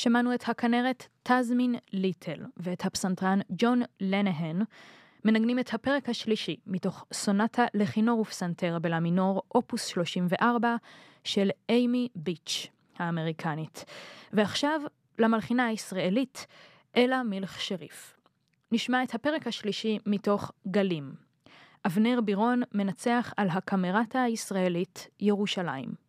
שמענו את הכנרת תזמין ליטל ואת הפסנתרן ג'ון לנהן מנגנים את הפרק השלישי מתוך סונטה לכינור ופסנתר בלה מינור אופוס 34 של אימי ביץ' האמריקנית. ועכשיו למלחינה הישראלית אלה מילך שריף. נשמע את הפרק השלישי מתוך גלים. אבנר בירון מנצח על הקמרטה הישראלית ירושלים.